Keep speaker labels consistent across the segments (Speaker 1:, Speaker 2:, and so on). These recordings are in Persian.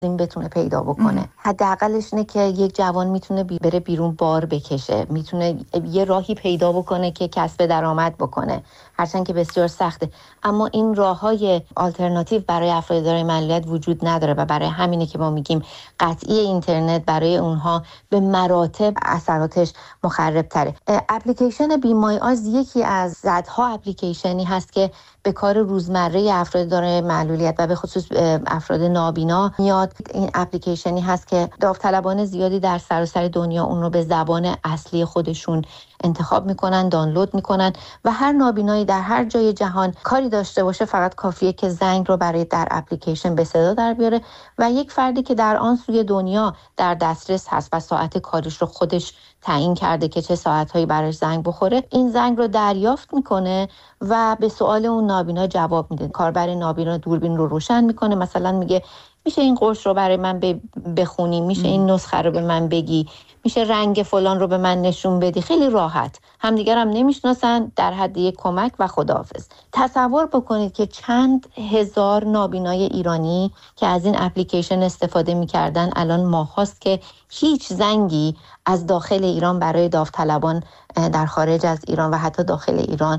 Speaker 1: این بتونه پیدا بکنه. حداقلش اینه که یک جوان میتونه بره بیرون بار بکشه، میتونه یه راهی پیدا بکنه که کسب درآمد بکنه، هرچند که بسیار سخته، اما این راههای آلترناتیو برای افراد دارای معلولیت وجود نداره و برای همینه که ما میگیم قطعی اینترنت برای اونها به مراتب اثراتش مخرب تره. اپلیکیشن بی مای آیز یکی از صدها اپلیکیشنی هست که به کار روزمره افراد دارای معلولیت و به خصوص افراد نابینا میاد. این اپلیکیشنی هست که داوطلبان زیادی در سراسر دنیا اون رو به زبان اصلی خودشون انتخاب میکنن، دانلود میکنن و هر نابینایی در هر جای جهان کاری داشته باشه فقط کافیه که زنگ رو برای در اپلیکیشن به صدا در بیاره و یک فردی که در آن سوی دنیا در دسترس هست و ساعت کارش رو خودش تعیین کرده که چه ساعتهایی براش زنگ بخوره، این زنگ رو دریافت میکنه و به سوال اون نابینا جواب میده. کاربر نابینا دوربین رو روشن میکنه، مثلا میگه میشه این قرص رو برای من بخونی، میشه این نسخه رو به من بگی، میشه رنگ فلان رو به من نشون بدی. خیلی راحت، همدیگر هم نمیشناسن، در حد یک کمک و خداحافظ. تصور بکنید که چند هزار نابینای ایرانی که از این اپلیکیشن استفاده میکردن الان ماهاست که هیچ زنگی از داخل ایران برای داوطلبان در خارج از ایران و حتی داخل ایران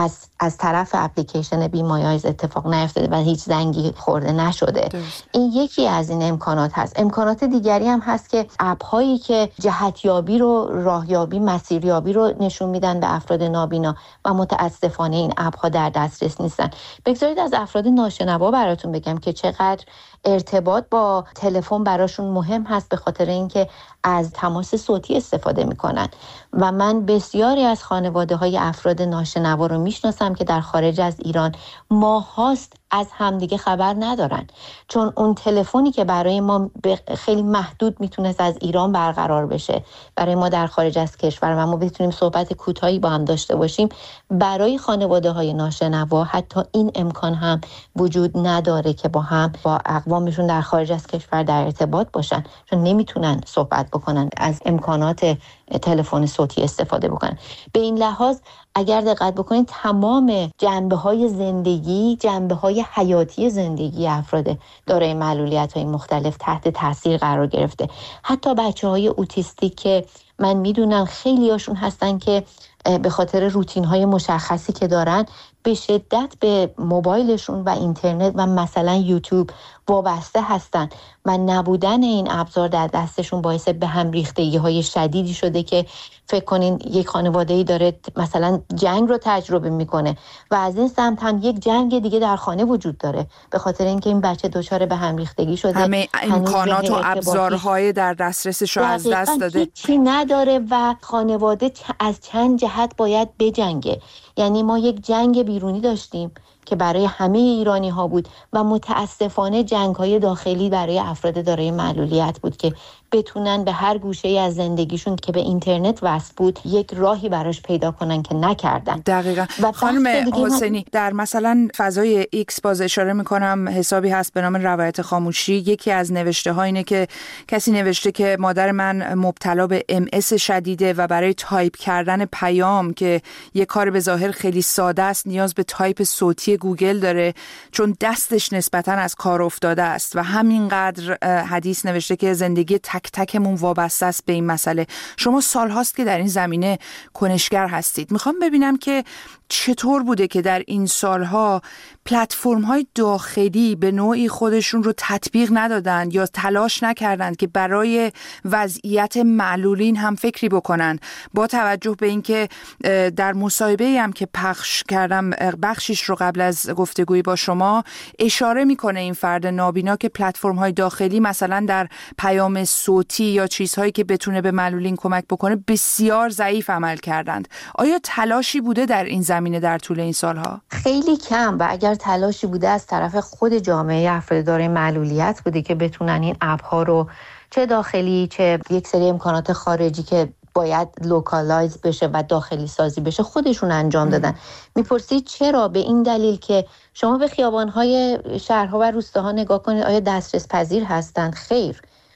Speaker 1: از طرف اپلیکیشن بی مای آیز اتفاق نیفتاده و هیچ زنگی خورده نشده. این یکی از این امکانات هست. امکانات دیگری هم هست که اپ هایی که جهتیابی رو، راهیابی، مسیریابی رو نشون میدن به افراد نابینا و متاسفانه این اپ ها در دسترس نیستن. بگذارید از افراد ناشنوا براتون بگم که چقدر ارتباط با تلفن براشون مهم هست، به خاطر اینکه از تماس صوتی استفاده میکنن و من بسیاری از خانواده های افراد ناشنوا رو میشناسم که در خارج از ایران ماهاست از همدیگه خبر ندارن، چون اون تلفنی که برای ما خیلی محدود میتونست از ایران برقرار بشه برای ما در خارج از کشور و ما بتونیم صحبت کوتاهی با هم داشته باشیم، برای خانواده های ناشنوا حتی این امکان هم وجود نداره که با اقوامشون در خارج از کشور در ارتباط باشن، چون نمیتونن صحبت بکنن، از امکانات تلفن صوتی استفاده بکنن. به این لحاظ اگر دقت بکنید تمام جنبه‌های زندگی، جنبه‌های حیاتی زندگی افراد دارای معلولیت‌های مختلف تحت تاثیر قرار گرفته. حتی بچه‌های اوتیستیک که من میدونم خیلی هاشون هستن که به خاطر روتین‌های مشخصی که دارن به شدت به موبایلشون و اینترنت و مثلا یوتیوب وابسته هستن و نبودن این ابزار در دستشون باعث به هم ریختگی‌های شدیدی شده که فکر کنین یک خانواده‌ای داره مثلا جنگ رو تجربه میکنه و از این سمت هم یک جنگ دیگه در خانه وجود داره، به خاطر اینکه این بچه دچار به هم ریختگی شده،
Speaker 2: همه امکانات و ابزارهای در دسترسش رو از دست داده،
Speaker 1: هیچی نداره و خانواده از چند جهت باید بجنگه. یعنی ما یک جنگ بیرونی داشتیم که برای همه ایرانی ها بود و متاسفانه جنگ های داخلی برای افراد دارای معلولیت بود که بتونن به هر گوشه ای از زندگیشون که به اینترنت وصل بود یک راهی براش پیدا کنن که نکردن.
Speaker 2: دقیقا. خانم حسینی، در مثلا فضای ایکس باز اشاره میکنم حسابی هست به نام روایت خاموشی. یکی از نوشته ها اینه که کسی نوشته که مادر من مبتلا به MS شدیده و برای تایپ کردن پیام که یک کار به ظاهر خیلی ساده است نیاز به تایپ صوتی گوگل داره چون دستش نسبتاً از کار افتاده است و همینقدر حدیث نوشته که زندگی تک تکمون وابسته است به این مسئله. شما سال هاست که در این زمینه کنشگر هستید. میخوام ببینم که چطور بوده که در این سالها پلتفرم‌های داخلی به نوعی خودشون رو تطبیق ندادند یا تلاش نکردند که برای وضعیت معلولین هم فکری بکنن، با توجه به اینکه در مصاحبه‌ای هم که پخش کردم بخشیش رو قبل از گفتگوی با شما اشاره میکنه این فرد نابینا که پلتفرم‌های داخلی مثلا در پیام صوتی یا چیزهایی که بتونه به معلولین کمک بکنه بسیار ضعیف عمل کردند. آیا تلاشی بوده در این زمینه در طول این سالها؟
Speaker 1: خیلی کم، و اگر تلاشی بوده از طرف خود جامعه افراد دارای معلولیت بوده که بتونن این اپ‌ها رو چه داخلی چه یک سری امکانات خارجی که باید لوکالایز بشه و داخلی سازی بشه خودشون انجام دادن. میپرسید چرا؟ به این دلیل که شما به خیابان‌های شهرها و روستاها نگاه کنید، آیا دسترس پذیر هستند؟ خیر.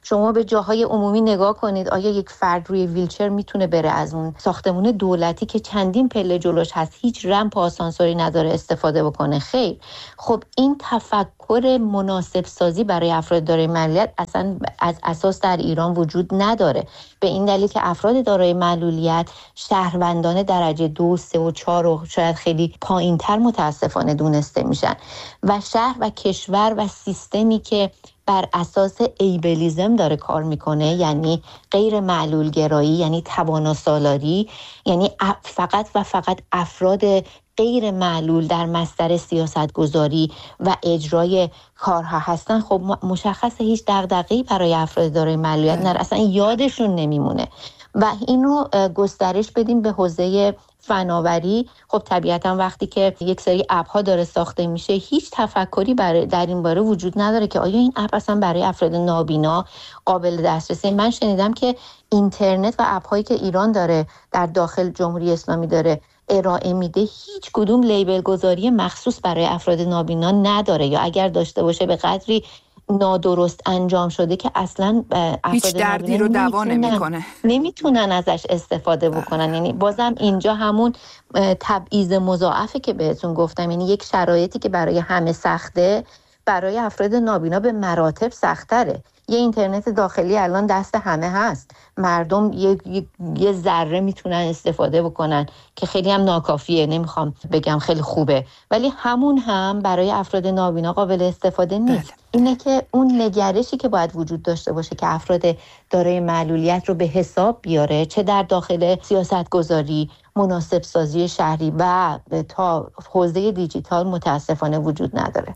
Speaker 1: شما به جاهای عمومی نگاه کنید، آیا یک فرد روی ویلچر میتونه بره از اون ساختمون دولتی که چندین پله جلوش هست، هیچ رمپ و آسانسوری نداره، استفاده بکنه؟ خیر. خب این تفکر مناسب سازی برای افراد دارای معلولیت اصلا از اساس در ایران وجود نداره، به این دلیل که افراد دارای معلولیت شهروندان درجه 2، 3 و 4 و شاید خیلی پایین‌تر متاسفانه دونسته میشن و شهر و کشور و سیستمی که بر اساس ایبلیزم داره کار میکنه، یعنی غیر معلول گرایی، یعنی توانا سالاری، یعنی فقط و فقط افراد غیر معلول در مصدر سیاست گذاری و اجرای کارها هستن، خب مشخصه هیچ دغدغه‌ای برای افراد دارای معلولیت نداره، اصلا یادشون نمیمونه. و اینو گسترش بدیم به حوزه فناوری. خب طبیعتا وقتی که یک سری اپ ها داره ساخته میشه، هیچ تفکری در این باره وجود نداره که آیا این اپ اصلا برای افراد نابینا قابل دسترسی. من شنیدم که اینترنت و اپ هایی که ایران داره در داخل جمهوری اسلامی داره ارائه میده هیچ کدوم لیبل گذاری مخصوص برای افراد نابینا نداره، یا اگر داشته باشه به قدری نادرست انجام شده که اصلا
Speaker 2: هیچ دردی رو دوا نمیکنه،
Speaker 1: نمیتونن ازش استفاده بکنن. یعنی بازم اینجا همون تبعیض مضاعفه که بهتون گفتم، یعنی یک شرایطی که برای همه سخته برای افراد نابینا به مراتب سخت‌تره. یه اینترنت داخلی الان دست همه هست، مردم یه ذره میتونن استفاده بکنن که خیلی هم ناکافیه، نمیخوام بگم خیلی خوبه، ولی همون هم برای افراد نابینا قابل استفاده نیست. اینه که اون نگرشی که باید وجود داشته باشه که افراد دارای معلولیت رو به حساب بیاره، چه در داخل سیاست گذاری، مناسب سازی شهری و تا حوزه دیجیتال، متاسفانه وجود نداره.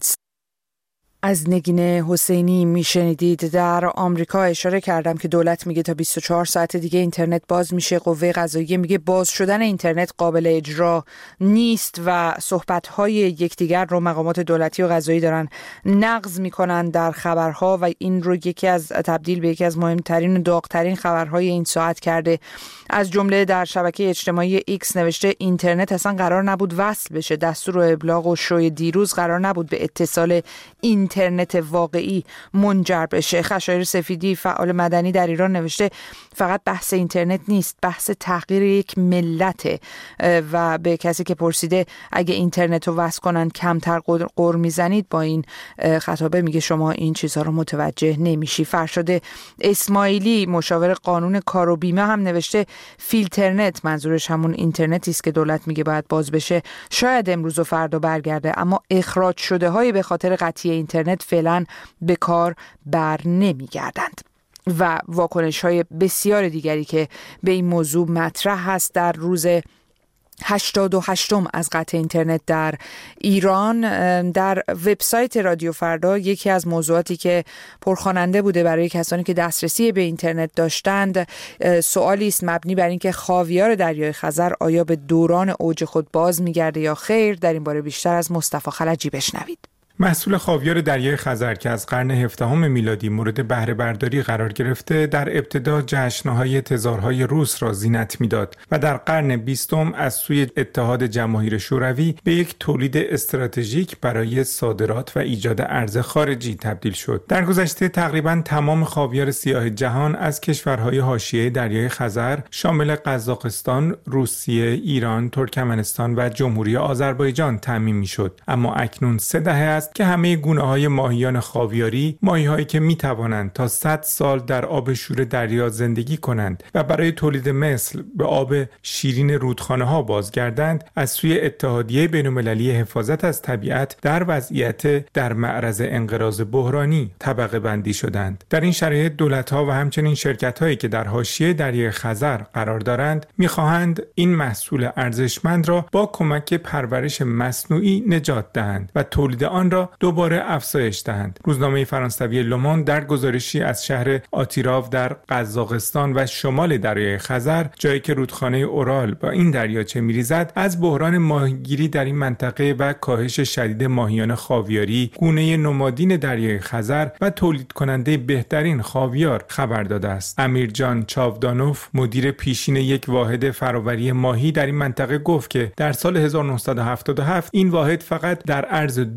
Speaker 2: از نگین حسینی میشنیدید. در آمریکا اشاره کردم که دولت میگه تا 24 ساعت دیگه اینترنت باز میشه، قوه قضاییه میگه باز شدن اینترنت قابل اجرا نیست و صحبت‌های یکدیگر رو مقامات دولتی و قضایی دارن نقض میکنن در خبرها و این رو تبدیل به یکی از مهمترین و داغ‌ترین خبرهای این ساعت کرده. از جمله در شبکه اجتماعی ایکس نوشته اینترنت اصلا قرار نبود وصل بشه، دستور و ابلاغ و شوی دیروز قرار نبود به اتصال اینترنت واقعی منجر بشه. خشایار سفیدی فعال مدنی در ایران نوشته فقط بحث اینترنت نیست، بحث تغییر یک ملته و به کسی که پرسیده اگه اینترنت رو وصل کنن کمتر قر میزنید با این خطابه میگه شما این چیزها رو متوجه نمیشی. فرشاد اسماعیلی مشاور قانون کار و بیمه هم نوشته فیلترنت، منظورش همون اینترنتی است که دولت میگه باید باز بشه، شاید امروز و فردا برگرده، اما اخراج شده های به خاطر قطعی اینترنت فعلا به کار بر نمیگردند. و واکنش های بسیار دیگری که به این موضوع مطرح هست. در روز 88 از قطع اینترنت در ایران، در وبسایت رادیو فردا یکی از موضوعاتی که پرخواننده بوده برای کسانی که دسترسی به اینترنت داشتند سوالی است مبنی بر اینکه خاویار دریای خزر آیا به دوران اوج خود باز میگرده یا خیر. در این باره بیشتر از مصطفی خلجی بشنوید.
Speaker 3: محصول خاویار دریای خزر که از قرن 17 میلادی مورد بهره برداری قرار گرفته، در ابتدا جشن‌های تزارهای روس را زینت می‌داد و در قرن 20 از سوی اتحاد جماهیر شوروی به یک تولید استراتژیک برای صادرات و ایجاد ارز خارجی تبدیل شد. در گذشته تقریباً تمام خاویار سیاه جهان از کشورهای حاشیه دریای خزر شامل قزاقستان، روسیه، ایران، ترکمنستان و جمهوری آذربایجان تامین می‌شد. اما اکنون 3 دهه است که همه گونه‌های ماهیان خاویاری، ماهی‌هایی که می‌توانند تا 100 سال در آب شور دریا زندگی کنند و برای تولید مثل به آب شیرین رودخانه‌ها بازگردند، از سوی اتحادیه بین‌المللی حفاظت از طبیعت در وضعیت در معرض انقراض بحرانی طبقه بندی شدند. در این شرایط دولت‌ها و همچنین شرکت‌هایی که در حاشیه دریای خزر قرار دارند می‌خواهند این محصول ارزشمند را با کمک پرورش مصنوعی نجات دهند و تولید آن را دوباره افزایش دهند. روزنامه فرانسوی لوموند در گزارشی از شهر آتیراو در قزاقستان و شمال دریای خزر، جایی که رودخانه اورال با این دریاچه می‌ریزد، از بحران ماهیگیری در این منطقه و کاهش شدید ماهیان خاویاری، گونه نمادین دریای خزر و تولید کننده بهترین خاویار خبر داده است. امیرجان چاودانوف، مدیر پیشین یک واحد فرآوری ماهی در این منطقه گفت که در سال 1977 این واحد فقط در عرض 2 ماه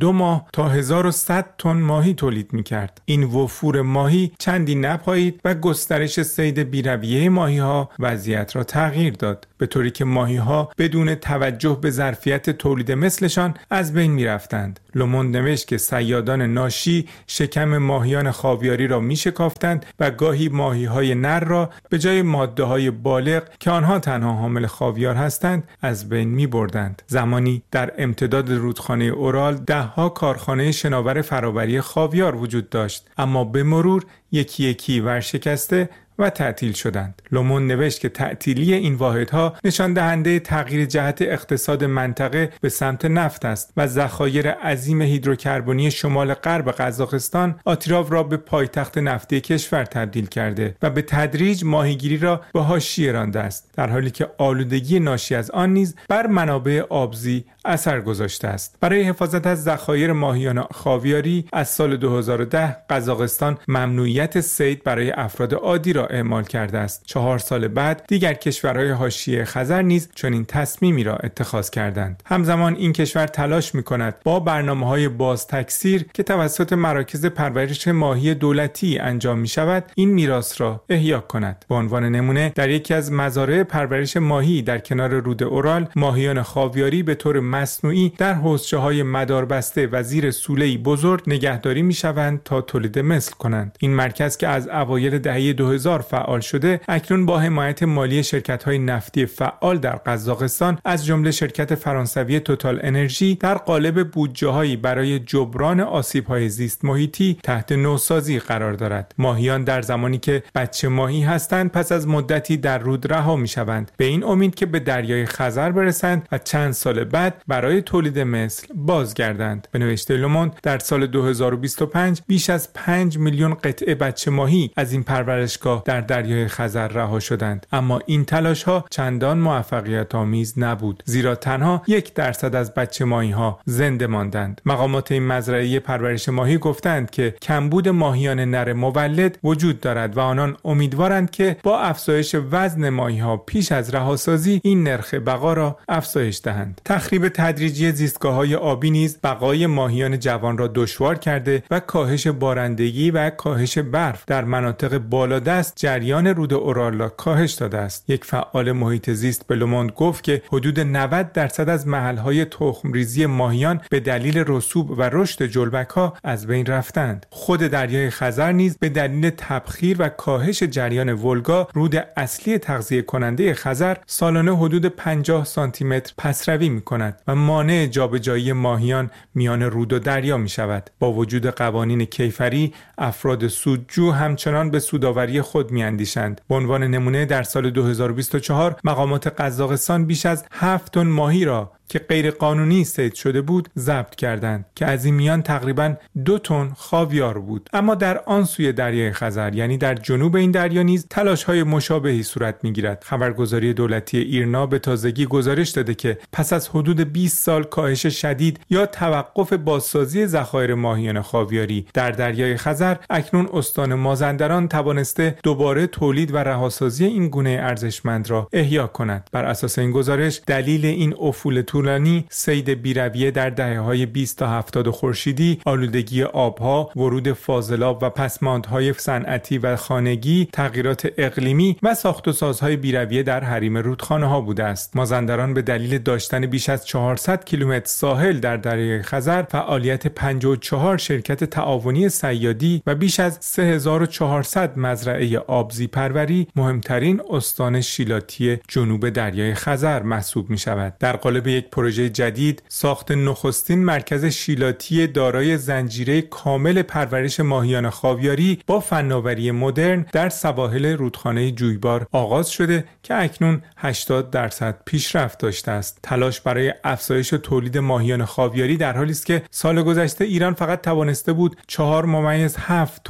Speaker 3: ماه تا 1100 تن ماهی تولید می‌کرد. این وفور ماهی چندی نپایید و گسترش صید بی‌رویه ماهی‌ها وضعیت را تغییر داد، به طوری که ماهی‌ها بدون توجه به ظرفیت تولید مثلشان از بین می‌رفتند. لوموند نوشت که صیادان ناشی شکم ماهیان خاویاری را می‌شکافتند و گاهی ماهی‌های نر را به جای ماده‌های بالغ که آنها تنها حامل خاویار هستند از بین می‌بردند. زمانی در امتداد رودخانه اورال ده‌ها کارخانه شناور فرآوری خاویار وجود داشت، اما به مرور یکی یکی ورشکسته و تعطیل شدند. لوموند نوشت که تعطیلی این واحدها نشان دهنده تغییر جهت اقتصاد منطقه به سمت نفت است و ذخایر عظیم هیدروکربنی شمال غرب قزاقستان آتیراو را به پایتخت نفتی کشور تبدیل کرده و به تدریج ماهیگیری را به حاشیه رانده است، در حالی که آلودگی ناشی از آن نیز بر منابع آبزی اثر گذاشته است. برای حفاظت از ذخایر ماهیان خاویاری از سال 2010 قزاقستان ممنوعیت صید برای افراد عادی را اعمال کرده است. 4 سال بعد دیگر کشورهای حاشیه خزر نیز چنین تصمیمی را اتخاذ کردند. همزمان این کشور تلاش می‌کند با برنامه‌های باز تکثیر که توسط مراکز پرورش ماهی دولتی انجام می‌شود این میراث را احیا کند. به عنوان نمونه در یکی از مزارع پرورش ماهی در کنار رود اورال ماهیان خاویاری به طور مصنوعی در حوضچه‌های مداربسته و زیر سوله‌ای بزرگ نگهداری می‌شوند تا تولید مثل کنند. این مرکز که از اوایل دهه 2000 فعال شده اکنون با حمایت مالی شرکت‌های نفتی فعال در قزاقستان از جمله شرکت فرانسوی توتال انرژی در قالب بودجه‌هایی برای جبران آسیب‌های زیست محیطی تحت نوسازی قرار دارد. ماهیان در زمانی که بچه ماهی هستند پس از مدتی در رود رها می‌شوند به این امید که به دریای خزر برسند و چند سال بعد برای تولید مثل بازگردند. به نوشته لوموند در سال 2025 بیش از 5 میلیون قطعه بچه ماهی از این پرورشگاه در دریای خزر رها شدند، اما این تلاش‌ها چندان موفقیت آمیز نبود، زیرا تنها 1% از بچه ماهی‌ها زنده ماندند. مقامات این مزرعه پرورش ماهی گفتند که کمبود ماهیان نر مولد وجود دارد و آنان امیدوارند که با افزایش وزن ماهی‌ها پیش از رهاسازی این نرخ بقا را افزایش دهند. تخریب تدریجی زیستگاه‌های آبی نیز بقای ماهیان جوان را دشوار کرده و کاهش بارندگی و کاهش برف در مناطق بالادست جریان رود اورال را کاهش داده است. یک فعال محیط زیست به لوموند گفت که حدود 90% از محل‌های تخم‌ریزی ماهیان به دلیل رسوب و رشد جلبک‌ها از بین رفتند. خود دریای خزر نیز به دلیل تبخیر و کاهش جریان ولگا، رود اصلی تغذیه کننده خزر، سالانه حدود 50 سانتی متر پسروی می‌کند و مانع جابجایی ماهیان میان رود و دریا می‌شود. با وجود قوانین کیفری، افراد سودجو همچنان به سودآوری خود می‌اندیشند. به عنوان نمونه در سال 2024 مقامات قزاقستان بیش از 7 تن ماهی را که غیر قانونی صید شده بود ضبط کردند که از این میان تقریباً 2 تن خاویار بود. اما در آن سوی دریای خزر یعنی در جنوب این دریا نیز تلاش‌های مشابهی صورت می‌گیرد. خبرگزاری دولتی ایرنا به تازگی گزارش داده که پس از حدود 20 سال کاهش شدید یا توقف بازسازی ذخایر ماهیان خاویاری در دریای خزر اکنون استان مازندران توانسته دوباره تولید و رهاسازی این گونه ارزشمند را احیا کند. بر اساس این گزارش دلیل این افول طولانی صید بی‌رویه در دهه‌های 20 تا 70 خورشیدی، آلودگی آبها، ورود فاضلاب و پسماندهای صنعتی و خانگی، تغییرات اقلیمی و ساخت و سازهای بی‌رویه در حریم رودخانه‌ها بوده است. مازندران به دلیل داشتن بیش از 400 کیلومتر ساحل در دریای خزر، فعالیت 54 شرکت تعاونی صیادی و بیش از 3400 مزرعه آبزی پروری مهمترین استان شیلاتی جنوب دریای خزر محسوب می‌شود. در قالب یک پروژه جدید ساخت نخستین مرکز شیلاتی دارای زنجیره کامل پرورش ماهیان خاویاری با فناوری مدرن در سواحل رودخانه جویبار آغاز شده که اکنون 80% پیشرفت داشته است. تلاش برای افزایش تولید ماهیان خاویاری در حالی است که سال گذشته ایران فقط توانسته بود 4.7 تن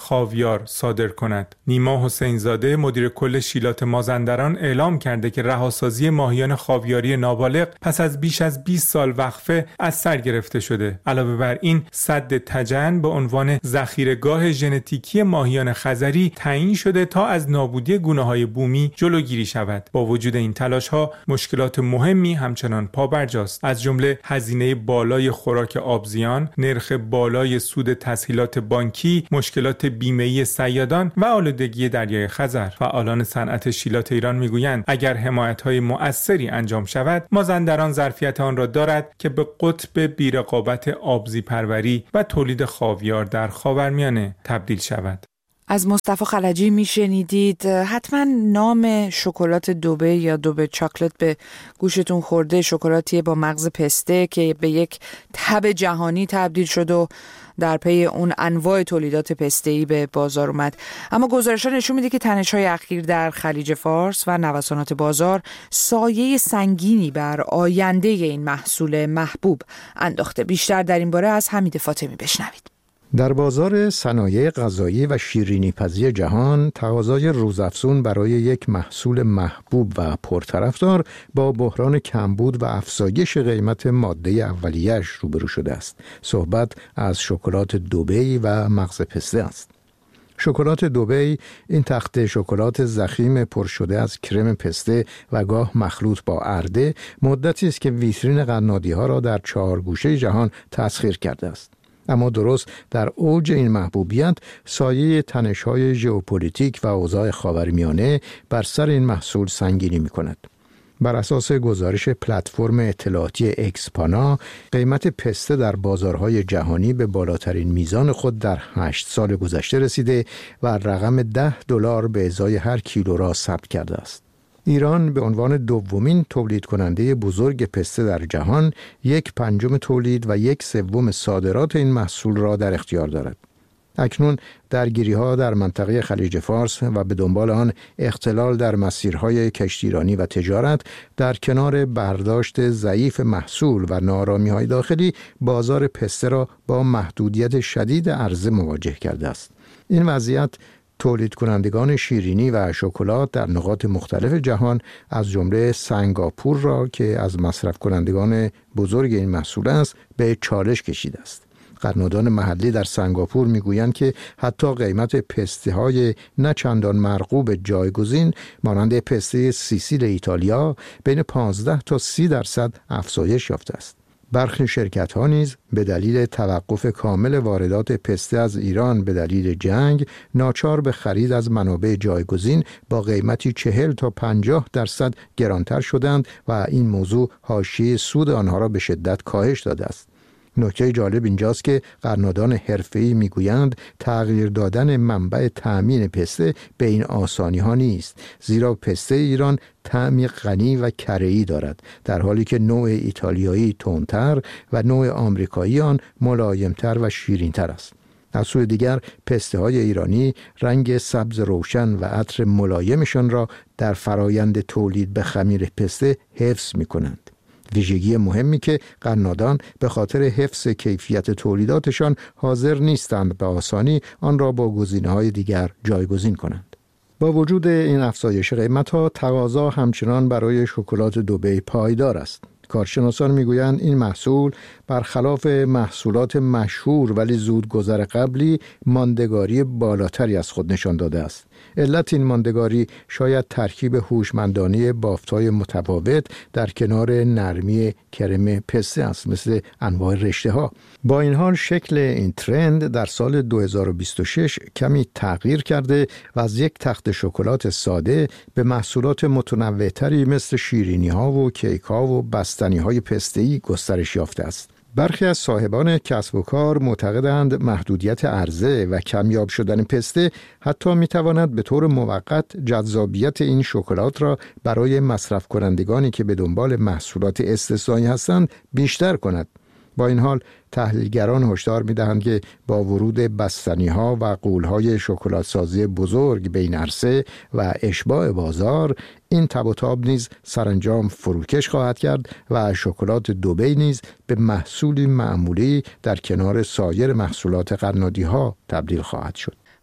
Speaker 3: خاویار صادر کند. نیما حسینزاده مدیر کل شیلات مازندران اعلام کرده که رهاسازی ماهیان خاویاری نابالغ پس از بیش از 20 سال وقفه از سر گرفته شده. علاوه بر این سد تجن به عنوان ذخیره‌گاه ژنتیکی ماهیان خزری تعیین شده تا از نابودی گونه‌های بومی جلوگیری شود. با وجود این تلاش‌ها مشکلات مهمی همچنان پابرجاست، از جمله هزینه بالای خوراک آبزیان، نرخ بالای سود تسهیلات بانکی، مشکلات بیمه‌ای صیادان و آلودگی دریای خزر. فعالان صنعت شیلات ایران میگویند اگر حمایت‌های مؤثری انجام شود، مازندران ظرفیت آن را دارد که به قطب بی‌رقابت آبزی پروری و تولید خاویار در خاورمیانه تبدیل شود.
Speaker 2: از مصطفی خلجی میشنیدید. حتما نام شکلات دبی یا دبی چاکلت به گوشتون خورده. شکلاتی با مغز پسته که به یک تب جهانی تبدیل شد و در پی اون انواع تولیدات پسته‌ای به بازار اومد. اما گزارش‌ها نشون میده که تنش‌های اخیر در خلیج فارس و نوسانات بازار سایه سنگینی بر آینده این محصول محبوب انداخته. بیشتر در این باره از حمید فاطمی بشنوید.
Speaker 4: در بازار صنایع غذایی و شیرینی‌پزی جهان، تقاضای روزافزون برای یک محصول محبوب و پرطرفدار با بحران کمبود و افزایش قیمت ماده اولیه‌اش روبرو شده است. صحبت از شکلات دبی و مغز پسته است. شکلات دبی، این تخته شکلات ضخیم پر شده از کرم پسته و گاه مخلوط با ارده، مدتی است که ویترین قنادی‌ها را در 4 گوشه جهان تسخیر کرده است. اما درست در اوج این محبوبیت، سایه تنش‌های ژئوپلیتیک و اوضاع خاورمیانه بر سر این محصول سنگینی می‌کند. بر اساس گزارش پلتفرم اطلاعاتی اکسپانا، قیمت پسته در بازارهای جهانی به بالاترین میزان خود در 8 سال گذشته رسیده و رقم $10 به ازای هر کیلو را ثبت کرده است. ایران به عنوان دومین تولید کننده بزرگ پسته در جهان، 1/5 تولید و 1/3 صادرات این محصول را در اختیار دارد. اکنون درگیری‌ها در منطقه خلیج فارس و به دنبال آن اختلال در مسیرهای کشتیرانی و تجارت، در کنار برداشت ضعیف محصول و ناآرامی‌های داخلی، بازار پسته را با محدودیت شدید عرضه مواجه کرده است. این وضعیت تولید کنندگان شیرینی و شکلات در نقاط مختلف جهان از جمله سنگاپور را که از مصرف کنندگان بزرگ این محصول است به چالش کشیده است. قنادان محلی در سنگاپور میگویند که حتی قیمت پسته های نه چندان مرغوب جایگزین مانند پسته سیسیل ایتالیا بین 15 تا 30% افزایش یافته است. برخی شرکت‌ها نیز به دلیل توقف کامل واردات پسته از ایران به دلیل جنگ، ناچار به خرید از منابع جایگزین با قیمتی 40 تا 50% گرانتر شدند و این موضوع حاشیه سود آنها را به شدت کاهش داده است. نکته جالب اینجاست که قنادان حرفه‌ای میگویند تغییر دادن منبع تأمین پسته به این آسانی ها نیست، زیرا پسته ایران طعمی غنی و کره‌ای دارد، در حالی که نوع ایتالیایی تندتر و نوع آمریکایی آن ملایمتر و شیرینتر است. از سوی دیگر پسته های ایرانی رنگ سبز روشن و عطر ملایمشان را در فرایند تولید به خمیر پسته حفظ می کنند. ویژگی مهمی که قنادان به خاطر حفظ کیفیت تولیداتشان حاضر نیستند به آسانی آن را با گزینه‌های دیگر جایگزین کنند. با وجود این افزایش قیمت‌ها، تقاضا همچنان برای شکلات دبی پایدار است. کارشناسان میگویند این محصول برخلاف محصولات مشهور ولی زودگذر قبلی ماندگاری بالاتری از خود نشان داده است. علت این ماندگاری شاید ترکیب هوشمندانه بافت‌های متفاوت در کنار نرمی کرم پسته است، مثل انواع رشته‌ها. با این حال شکل این ترند در سال 2026 کمی تغییر کرده و از یک تخت شکلات ساده به محصولات متنوع‌تری مثل شیرینی‌ها و کیک‌ها و بستنی‌های پسته‌ای گسترش یافته است. برخی از صاحبان کسب و کار معتقدند محدودیت عرضه و کمیاب شدن پسته حتی میتواند به طور موقت جذابیت این شکلات را برای مصرف کنندگانی که به دنبال محصولات استثنایی هستند بیشتر کند. با این حال تحلیلگران هشدار می‌دهند که با ورود بستنی‌ها و غول‌های شکلات‌سازی بزرگ به این عرصه و اشباع بازار، این تب و تاب نیز سرانجام فروکش خواهد کرد و شکلات دبی نیز به محصولی معمولی در کنار سایر محصولات قنادی‌ها تبدیل خواهد شد.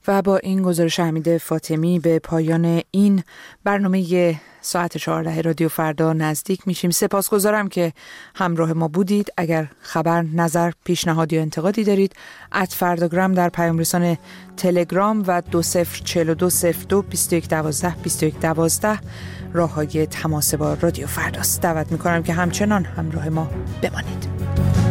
Speaker 2: و با این گزارش حمید فاطمی به پایان این برنامه ساعت 14 رادیو فردا نزدیک میشیم. سپاسگزارم که همراه ما بودید. اگر خبر، نظر، پیشنهاد یا انتقادی دارید، @فرداگرام در پیام رسان تلگرام و 2042022112 راههای تماس با رادیو فرداست. دعوت میکنم که همچنان همراه ما بمانید.